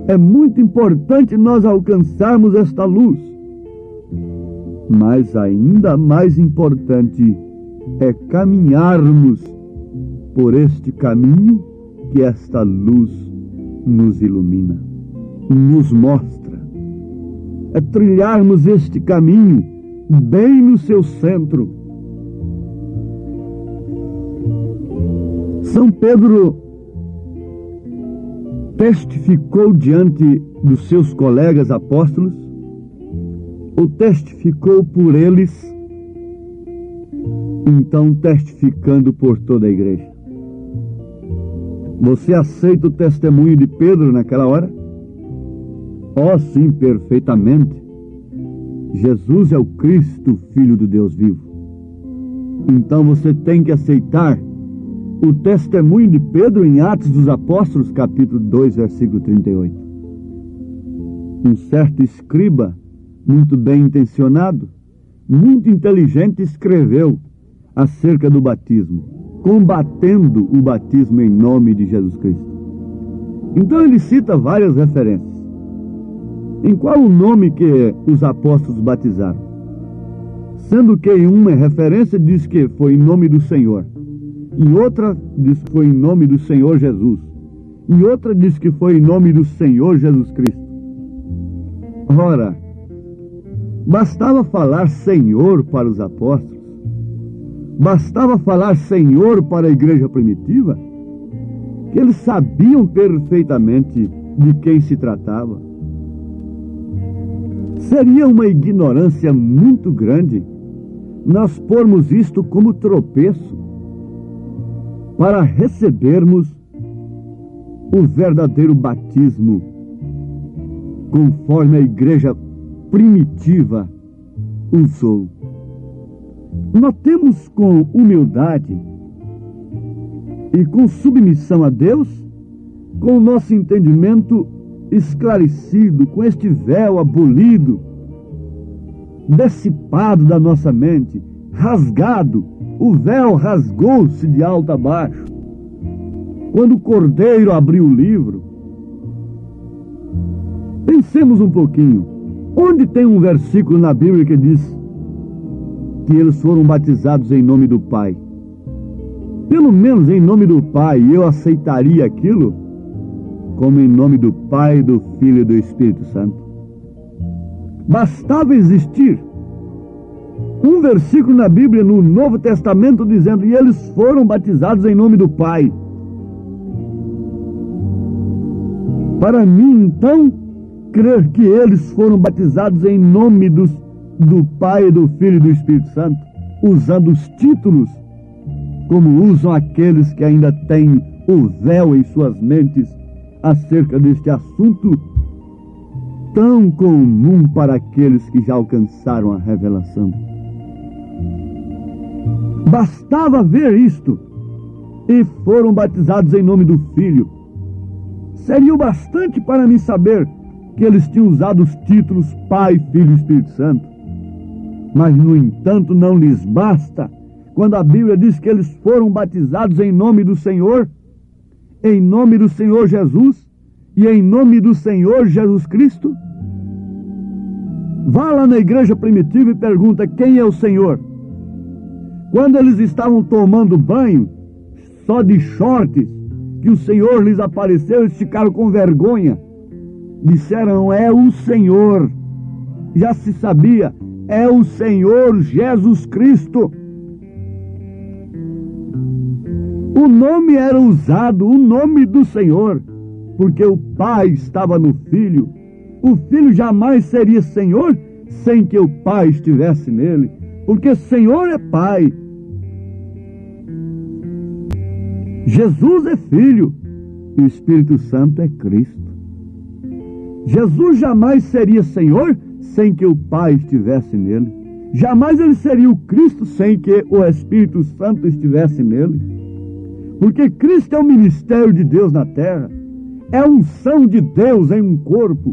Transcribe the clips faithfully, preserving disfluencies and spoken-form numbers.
É muito importante nós alcançarmos esta luz. Mas ainda mais importante é caminharmos por este caminho que esta luz nos ilumina, nos mostra. É trilharmos este caminho bem no seu centro. São Pedro testificou diante dos seus colegas apóstolos, ou testificou por eles, então testificando por toda a igreja. Você aceita o testemunho de Pedro naquela hora? Oh, sim, perfeitamente. Jesus é o Cristo, Filho do Deus vivo. Então você tem que aceitar o testemunho de Pedro em Atos dos Apóstolos, capítulo dois, versículo trinta e oito. Um certo escriba, muito bem intencionado, muito inteligente, escreveu acerca do batismo, combatendo o batismo em nome de Jesus Cristo. Então ele cita várias referências. Em qual o nome que os apóstolos batizaram? Sendo que em uma referência diz que foi em nome do Senhor, em outra diz que foi em nome do Senhor Jesus, em outra diz que foi em nome do Senhor Jesus Cristo. Ora, bastava falar Senhor para os apóstolos? Bastava falar Senhor para a igreja primitiva? Que eles sabiam perfeitamente de quem se tratava. Seria uma ignorância muito grande nós pormos isto como tropeço para recebermos o verdadeiro batismo conforme a igreja primitiva usou. Notemos com humildade e com submissão a Deus, com o nosso entendimento esclarecido, com este véu abolido, dissipado da nossa mente, rasgado, o véu rasgou-se de alto a baixo. Quando o Cordeiro abriu o livro, pensemos um pouquinho, onde tem um versículo na Bíblia que diz que eles foram batizados em nome do Pai? Pelo menos em nome do Pai, eu aceitaria aquilo como em nome do Pai, do Filho e do Espírito Santo. Bastava existir um versículo na Bíblia, no Novo Testamento, dizendo: e eles foram batizados em nome do Pai. Para mim, então, crer que eles foram batizados em nome dos, do Pai, do Filho e do Espírito Santo, usando os títulos, como usam aqueles que ainda têm o véu em suas mentes acerca deste assunto tão comum para aqueles que já alcançaram a revelação. Bastava ver isto, e foram batizados em nome do Filho. Seria o bastante para mim saber que eles tinham usado os títulos Pai, Filho e Espírito Santo. Mas, no entanto, não lhes basta quando a Bíblia diz que eles foram batizados em nome do Senhor, em nome do Senhor Jesus e em nome do Senhor Jesus Cristo. Vá lá na igreja primitiva e pergunta quem é o Senhor. Quando eles estavam tomando banho, só de shorts, que o Senhor lhes apareceu, eles ficaram com vergonha. Disseram: é o Senhor. Já se sabia, é o Senhor Jesus Cristo. O nome era usado, o nome do Senhor, porque o Pai estava no Filho. O Filho jamais seria Senhor sem que o Pai estivesse nele, porque Senhor é Pai. Jesus é Filho e o Espírito Santo é Cristo. Jesus jamais seria Senhor sem que o Pai estivesse nele. Jamais ele seria o Cristo sem que o Espírito Santo estivesse nele. Porque Cristo é o ministério de Deus na terra, é a unção de Deus em um corpo.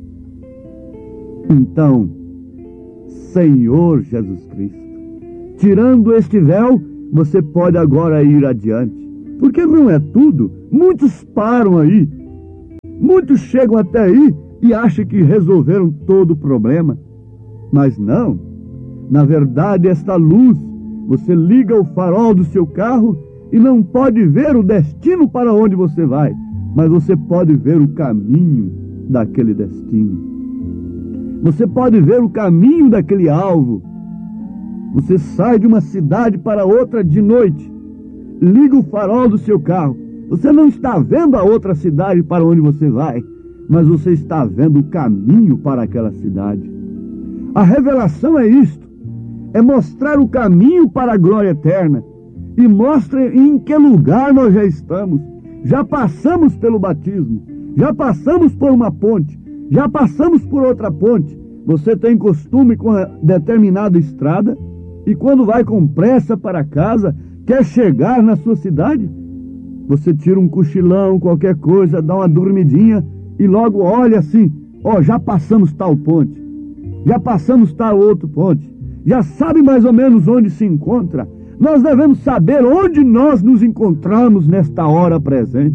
Então, Senhor Jesus Cristo, tirando este véu, você pode agora ir adiante. Porque não é tudo. Muitos param aí Muitos chegam até aí e acham que resolveram todo o problema. Mas não. Na verdade, esta luz, você liga o farol do seu carro e não pode ver o destino para onde você vai, mas você pode ver o caminho daquele destino. Você pode ver o caminho daquele alvo. Você sai de uma cidade para outra de noite, liga o farol do seu carro. Você não está vendo a outra cidade para onde você vai, mas você está vendo o caminho para aquela cidade. A revelação é isto, é mostrar o caminho para a glória eterna, e mostra em que lugar nós já estamos. Já passamos pelo batismo, já passamos por uma ponte, já passamos por outra ponte. Você tem costume com a determinada estrada, e quando vai com pressa para casa, quer chegar na sua cidade, você tira um cochilão, qualquer coisa, dá uma dormidinha, e logo olha assim, ó, oh, já passamos tal ponte, já passamos tal outro ponte, já sabe mais ou menos onde se encontra. Nós devemos saber onde nós nos encontramos nesta hora presente.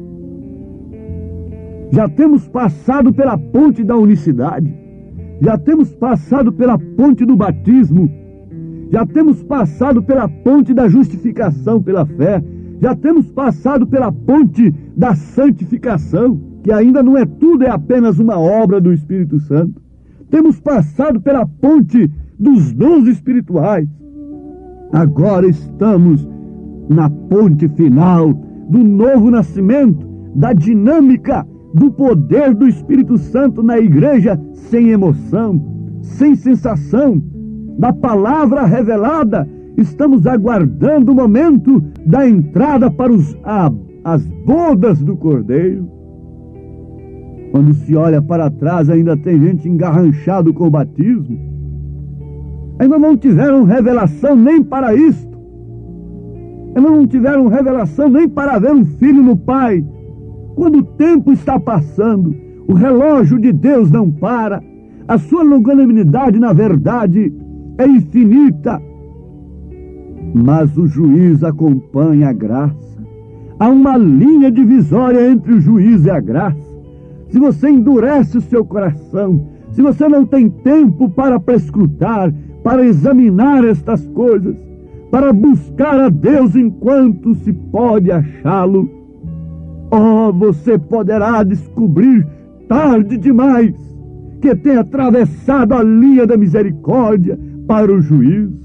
Já temos passado pela ponte da unicidade, já temos passado pela ponte do batismo, já temos passado pela ponte da justificação pela fé, já temos passado pela ponte da santificação, que ainda não é tudo, é apenas uma obra do Espírito Santo. Temos passado pela ponte dos dons espirituais. Agora estamos na ponte final do novo nascimento, da dinâmica, do poder do Espírito Santo na igreja, sem emoção, sem sensação, da palavra revelada. Estamos aguardando o momento da entrada para os, a, as bodas do Cordeiro. Quando se olha para trás, ainda tem gente engarranchado com o batismo. Ainda não tiveram revelação nem para isto. Ainda não tiveram revelação nem para ver um filho no Pai. Quando o tempo está passando, o relógio de Deus não para. A sua longanimidade, na verdade, é infinita. Mas o juiz acompanha a graça. Há uma linha divisória entre o juiz e a graça. Se você endurece o seu coração, se você não tem tempo para prescrutar, para examinar estas coisas, para buscar a Deus enquanto se pode achá-lo, oh, você poderá descobrir tarde demais que tem atravessado a linha da misericórdia para o juízo.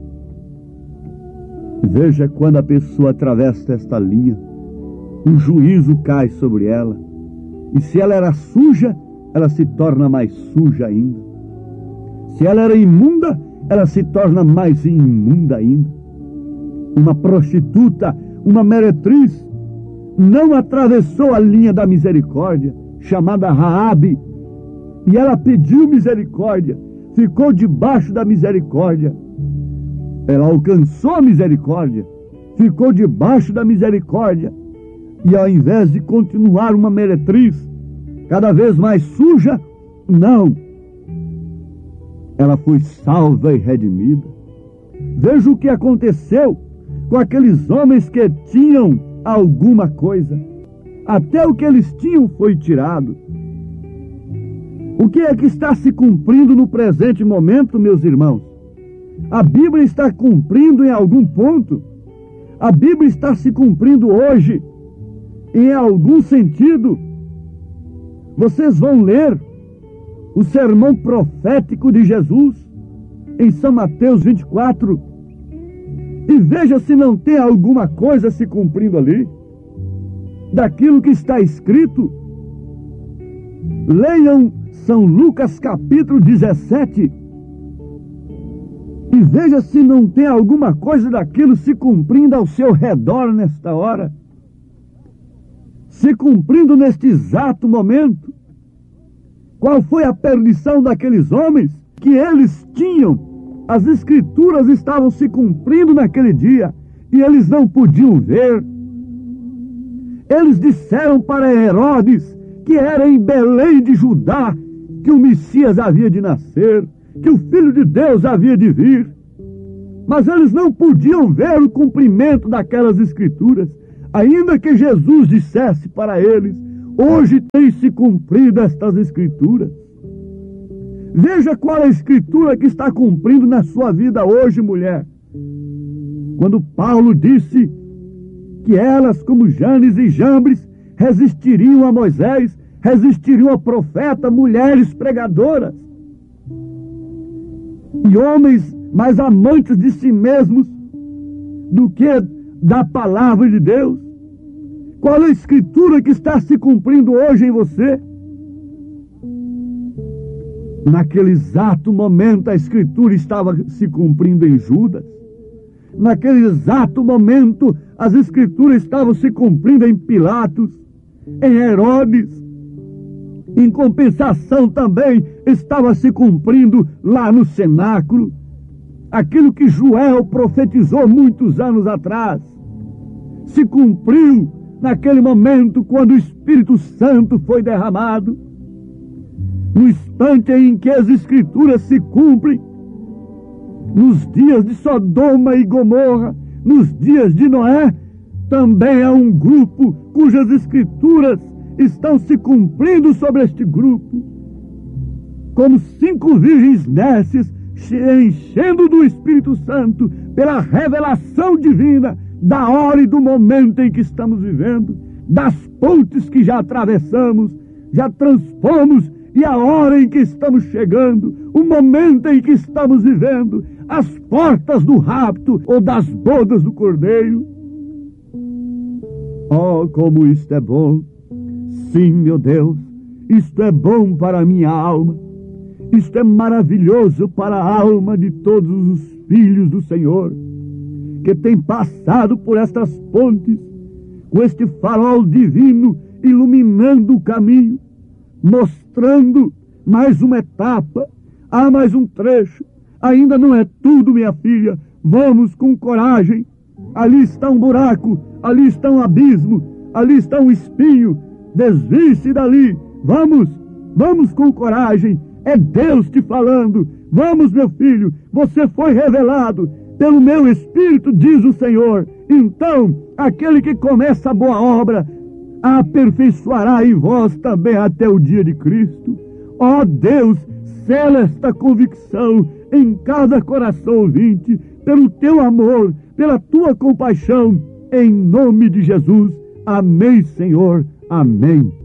Veja, quando a pessoa atravessa esta linha, o juízo cai sobre ela, e se ela era suja, ela se torna mais suja ainda. Se ela era imunda, ela se torna mais imunda ainda. Uma prostituta, uma meretriz, não atravessou a linha da misericórdia, chamada Raabe, e ela pediu misericórdia, ficou debaixo da misericórdia. Ela alcançou a misericórdia, ficou debaixo da misericórdia, e ao invés de continuar uma meretriz, cada vez mais suja, não. Ela foi salva e redimida. Veja o que aconteceu com aqueles homens que tinham alguma coisa. Até o que eles tinham foi tirado. O que é que está se cumprindo no presente momento, meus irmãos? A Bíblia está cumprindo em algum ponto. A Bíblia está se cumprindo hoje, em algum sentido. Vocês vão ler o sermão profético de Jesus em São Mateus vinte e quatro e veja se não tem alguma coisa se cumprindo ali daquilo que está escrito. Leiam São Lucas capítulo dezessete e veja se não tem alguma coisa daquilo se cumprindo ao seu redor nesta hora, se cumprindo neste exato momento. Qual foi a perdição daqueles homens? Que eles tinham, as escrituras estavam se cumprindo naquele dia, e eles não podiam ver. Eles disseram para Herodes que era em Belém de Judá que o Messias havia de nascer, que o Filho de Deus havia de vir. Mas eles não podiam ver o cumprimento daquelas escrituras, ainda que Jesus dissesse para eles: Hoje tem se cumprido estas escrituras. Veja qual é a escritura que está cumprindo na sua vida hoje, mulher. Quando Paulo disse que elas, como Janes e Jambres, resistiriam a Moisés, resistiriam ao profeta, mulheres pregadoras. E homens mais amantes de si mesmos do que da palavra de Deus. Qual é a escritura que está se cumprindo hoje em você? Naquele exato momento a escritura estava se cumprindo em Judas. Naquele exato momento as escrituras estavam se cumprindo em Pilatos, em Herodes. Em compensação também estava se cumprindo lá no cenáculo. Aquilo que Joel profetizou muitos anos atrás se cumpriu naquele momento quando o Espírito Santo foi derramado. No instante em que as escrituras se cumprem, nos dias de Sodoma e Gomorra, nos dias de Noé, também há um grupo cujas escrituras estão se cumprindo sobre este grupo, como cinco virgens nécias, enchendo do Espírito Santo pela revelação divina da hora e do momento em que estamos vivendo, das pontes que já atravessamos, já transpomos, e a hora em que estamos chegando, o momento em que estamos vivendo, as portas do rapto ou das bodas do Cordeiro. Oh, como isto é bom! Sim, meu Deus, isto é bom para a minha alma. Isto é maravilhoso para a alma de todos os filhos do Senhor, que tem passado por estas pontes, com este farol divino iluminando o caminho, mostrando mais uma etapa. Há mais um trecho, ainda não é tudo, minha filha. Vamos com coragem. Ali está um buraco, ali está um abismo, ali está um espinho. Desvie-se dali. Vamos, vamos com coragem. É Deus te falando. Vamos, meu filho, você foi revelado pelo meu Espírito, diz o Senhor. Então, aquele que começa a boa obra a aperfeiçoará em vós também até o dia de Cristo. Ó Deus, sela esta convicção em cada coração ouvinte, pelo teu amor, pela tua compaixão, em nome de Jesus. Amém, Senhor. Amém.